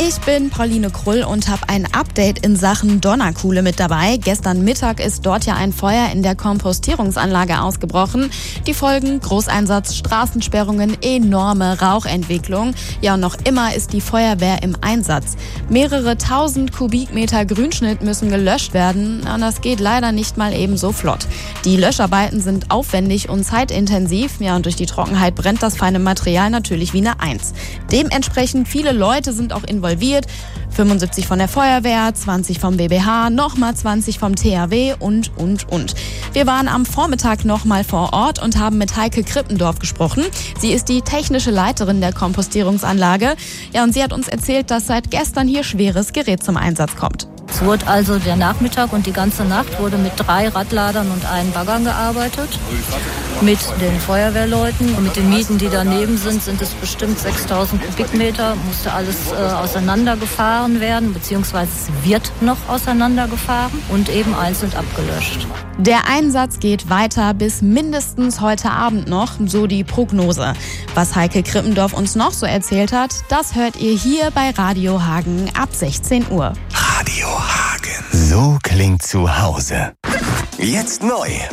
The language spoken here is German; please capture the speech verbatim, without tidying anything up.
Ich bin Pauline Krull und habe ein Update in Sachen Donnerkuhle mit dabei. Gestern Mittag ist dort ja ein Feuer in der Kompostierungsanlage ausgebrochen. Die Folgen: Großeinsatz, Straßensperrungen, enorme Rauchentwicklung. Ja, und noch immer ist die Feuerwehr im Einsatz. Mehrere tausend Kubikmeter Grünschnitt müssen gelöscht werden. Und das geht leider nicht mal eben so flott. Die Löscharbeiten sind aufwendig und zeitintensiv. Ja, und durch die Trockenheit brennt das feine Material natürlich wie eine Eins. Dementsprechend viele Leute sind auch involviert. fünfundsiebzig von der Feuerwehr, zwanzig vom B B H, nochmal zwanzig vom T H W und, und, und. Wir waren am Vormittag nochmal vor Ort und haben mit Heike Krippendorf gesprochen. Sie ist die technische Leiterin der Kompostierungsanlage. Ja, und sie hat uns erzählt, dass seit gestern hier schweres Gerät zum Einsatz kommt. Es wurde also der Nachmittag und die ganze Nacht wurde mit drei Radladern und einem Baggern gearbeitet. Mit den Feuerwehrleuten und mit den Mieten, die daneben sind, sind es bestimmt sechstausend Kubikmeter. Musste alles äh, auseinandergefahren werden, beziehungsweise es wird noch auseinandergefahren und eben einzeln abgelöscht. Der Einsatz geht weiter bis mindestens heute Abend noch, so die Prognose. Was Heike Krippendorf uns noch so erzählt hat, das hört ihr hier bei Radio Hagen ab sechzehn Uhr. Radio Hagen. So klingt zu Hause. Jetzt neu.